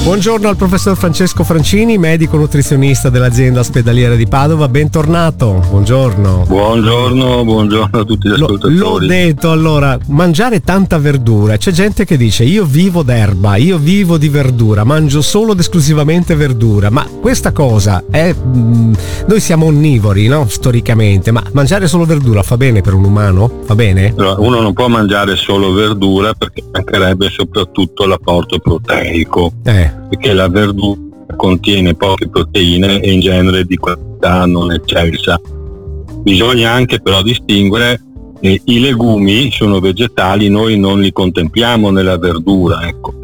Buongiorno al professor Francesco Francini, medico nutrizionista dell'azienda ospedaliera di Padova. Bentornato. Buongiorno. Buongiorno a tutti gli ascoltatori. L'ho detto, allora, mangiare tanta verdura. C'è gente che dice: io vivo d'erba, io vivo di verdura, mangio solo ed esclusivamente verdura. Ma questa cosa è noi siamo onnivori, no? Storicamente, ma mangiare solo verdura fa bene per un umano? Va bene? Allora, uno non può mangiare solo verdura perché mancherebbe soprattutto l'apporto proteico. Perché la verdura contiene poche proteine e in genere di qualità non eccelsa. Bisogna anche però distinguere i legumi sono vegetali, noi non li contempliamo nella verdura, ecco.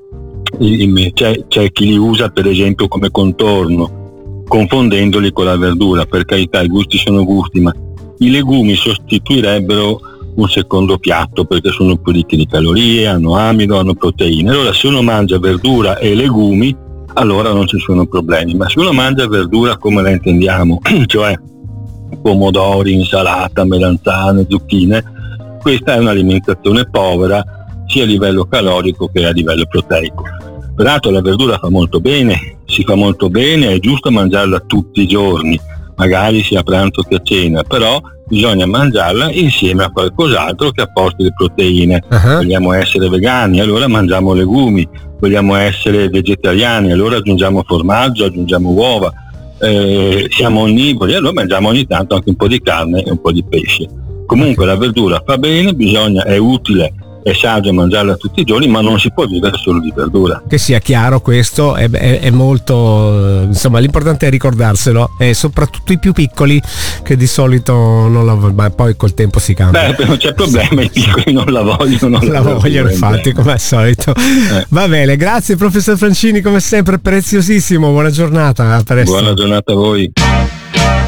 C'è chi li usa per esempio come contorno, confondendoli con la verdura. Per carità, i gusti sono gusti, ma i legumi sostituirebbero un secondo piatto perché sono più ricchi di calorie, hanno amido, hanno proteine. Allora se uno mangia verdura e legumi, allora non ci sono problemi, ma se uno mangia verdura come la intendiamo, cioè pomodori, insalata, melanzane, zucchine, questa è un'alimentazione povera sia a livello calorico che a livello proteico. Peraltro la verdura fa molto bene, si fa molto bene, è giusto mangiarla tutti i giorni, magari sia a pranzo che a cena, però bisogna mangiarla insieme a qualcos'altro che apporti le proteine. Vogliamo essere vegani, allora mangiamo legumi. Vogliamo essere vegetariani, allora aggiungiamo formaggio, aggiungiamo uova. Siamo onnivori, allora mangiamo ogni tanto anche un po' di carne e un po' di pesce. Comunque la verdura fa bene, è utile, è saggio mangiarla tutti i giorni, ma non si può vivere solo di verdura. Che sia chiaro, questo è molto, insomma, l'importante è ricordarselo, e soprattutto i più piccoli che di solito non la vogliono, ma poi col tempo si cambia. Non c'è problema, i piccoli non la vogliono. La vogliono, infatti, come al solito. Va bene, grazie professor Francini, come sempre preziosissimo, buona giornata. Buona giornata a voi.